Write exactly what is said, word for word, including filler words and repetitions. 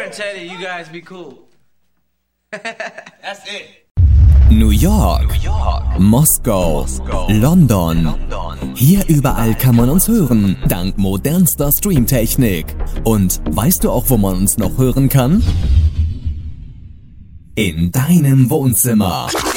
and tell you, you guys be cool. That's it. New York, New York. Moskau, Moskau. London. London. Hier überall kann man uns hören, dank modernster Streamtechnik. Und weißt du auch, wo man uns noch hören kann? In deinem Wohnzimmer.